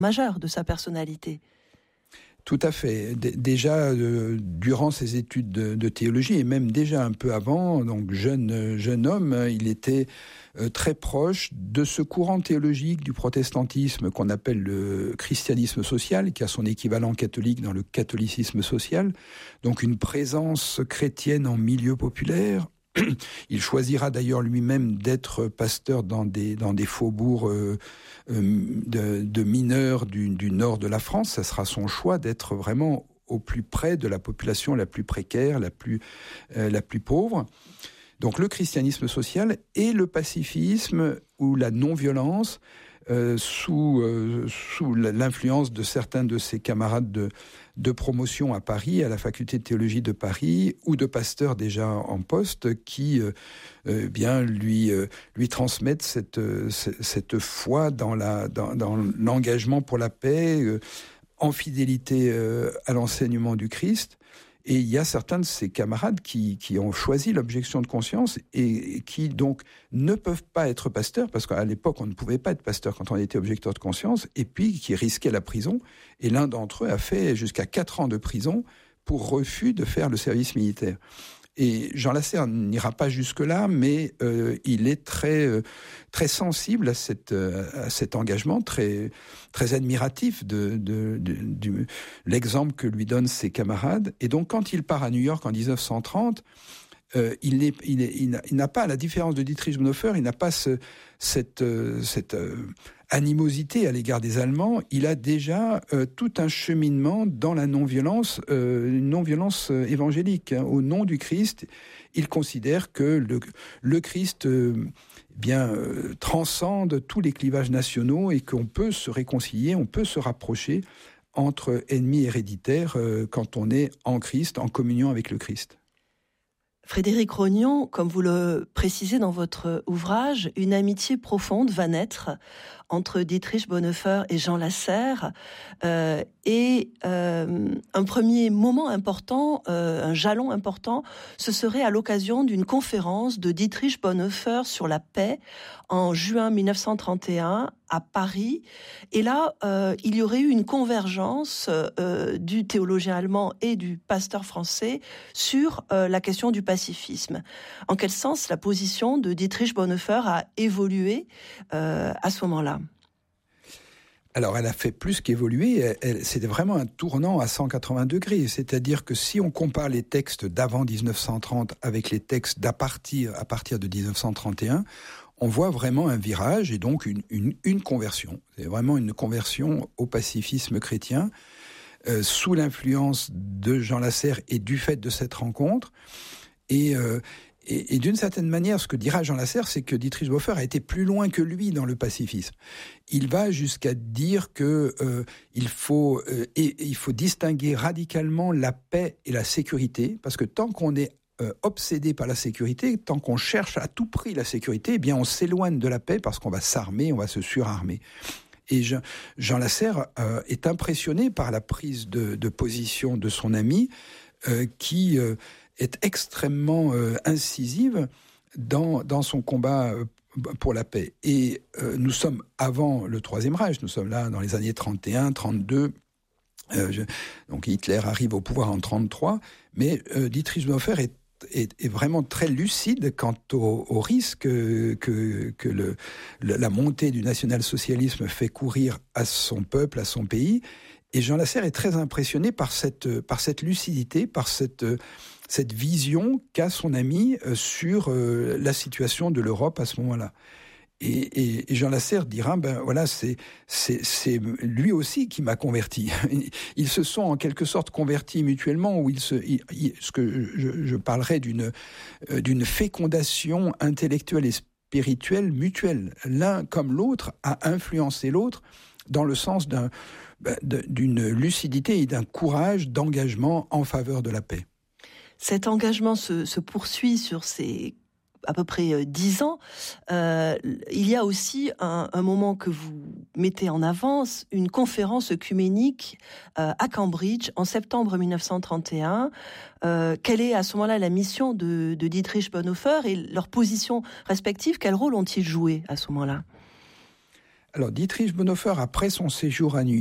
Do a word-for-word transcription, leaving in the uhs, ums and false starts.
majeur de sa personnalité. Tout à fait. D- déjà, euh, durant ses études de, de théologie, et même déjà un peu avant, donc jeune, jeune homme, il était euh, très proche de ce courant théologique du protestantisme qu'on appelle le christianisme social, qui a son équivalent catholique dans le catholicisme social. Donc une présence chrétienne en milieu populaire. Il choisira d'ailleurs lui-même d'être pasteur dans des, dans des faubourgs euh, euh, de, de mineurs du, du nord de la France. Ça sera son choix d'être vraiment au plus près de la population la plus précaire, la plus, euh, la plus pauvre. Donc le christianisme social et le pacifisme ou la non-violence euh, sous, euh, sous l'influence de certains de ses camarades de, de promotion à Paris, à la faculté de théologie de Paris, ou de pasteurs déjà en poste qui euh, euh, bien lui, euh, lui transmettent cette, euh, cette foi dans, la, dans, dans l'engagement pour la paix, euh, en fidélité euh, à l'enseignement du Christ. Et il y a certains de ses camarades qui, qui ont choisi l'objection de conscience et, et qui donc ne peuvent pas être pasteurs, parce qu'à l'époque on ne pouvait pas être pasteur quand on était objecteur de conscience, et puis qui risquaient la prison. Et l'un d'entre eux a fait jusqu'à quatre ans de prison pour refus de faire le service militaire. Et Jean Lasserre n'ira pas jusque-là, mais euh, il est très, euh, très sensible à, cette, euh, à cet engagement, très, très admiratif de, de, de, de l'exemple que lui donnent ses camarades. Et donc, quand il part à New York en dix-neuf cent trente, euh, il, est, il, est, il, n'a, il n'a pas, à la différence de Dietrich Bonhoeffer, il n'a pas ce, cette, euh, cette euh, animosité à l'égard des Allemands. Il a déjà euh, tout un cheminement dans la non-violence, euh, une non-violence euh, évangélique. Hein. Au nom du Christ, il considère que le, le Christ euh, bien, euh, transcende tous les clivages nationaux et qu'on peut se réconcilier, on peut se rapprocher entre ennemis héréditaires euh, quand on est en Christ, en communion avec le Christ. Frédéric Rognon, comme vous le précisez dans votre ouvrage, une amitié profonde va naître entre Dietrich Bonhoeffer et Jean Lasserre. Euh, et euh, un premier moment important, euh, un jalon important, ce serait à l'occasion d'une conférence de Dietrich Bonhoeffer sur la paix en juin dix-neuf cent trente et un à Paris. Et là, euh, il y aurait eu une convergence euh, du théologien allemand et du pasteur français sur euh, la question du pacifisme. En quel sens la position de Dietrich Bonhoeffer a évolué euh, à ce moment-là ? Alors, elle a fait plus qu'évoluer. Elle, elle, c'était vraiment un tournant à cent quatre-vingts degrés. C'est-à-dire que si on compare les textes d'avant dix-neuf cent trente avec les textes d'à partir, à partir de dix-neuf cent trente et un, on voit vraiment un virage et donc une, une, une conversion. C'est vraiment une conversion au pacifisme chrétien euh, sous l'influence de Jean Lasserre et du fait de cette rencontre. Et... Euh, Et, et d'une certaine manière, ce que dira Jean Lasserre, c'est que Dietrich Bonhoeffer a été plus loin que lui dans le pacifisme. Il va jusqu'à dire que euh, il faut euh, et, il faut distinguer radicalement la paix et la sécurité, parce que tant qu'on est euh, obsédé par la sécurité, tant qu'on cherche à tout prix la sécurité, eh bien on s'éloigne de la paix parce qu'on va s'armer, on va se surarmer. Et Jean, Jean Lasserre euh, est impressionné par la prise de, de position de son ami, euh, qui euh, est extrêmement euh, incisive dans, dans son combat euh, pour la paix. Et euh, nous sommes avant le Troisième Reich, nous sommes là dans les années trente et un, trente-deux, euh, je, donc Hitler arrive au pouvoir en trente-trois, mais euh, Dietrich Bonhoeffer est, est, est vraiment très lucide quant au, au risque que, que, que le, le, la montée du national-socialisme fait courir à son peuple, à son pays. Et Jean Lasserre est très impressionné par cette, par cette lucidité, par cette, cette vision qu'a son ami sur la situation de l'Europe à ce moment-là. Et, et, et Jean Lasserre dira, ben voilà, c'est, c'est, c'est lui aussi qui m'a converti. Ils se sont en quelque sorte convertis mutuellement, où ils se, ils, ils, ce que je, je parlerais d'une, d'une fécondation intellectuelle et spirituelle mutuelle. L'un comme l'autre a influencé l'autre dans le sens d'un, d'une lucidité et d'un courage d'engagement en faveur de la paix. Cet engagement se, se poursuit sur ces à peu près dix ans. Euh, il y a aussi un, un moment que vous mettez en avance, une conférence œcuménique euh, à Cambridge en septembre dix-neuf cent trente et un. Euh, quelle est à ce moment-là la mission de, de Dietrich Bonhoeffer et leurs positions respectives? Quel rôle ont-ils joué à ce moment-là? Alors, Dietrich Bonhoeffer, après son séjour à New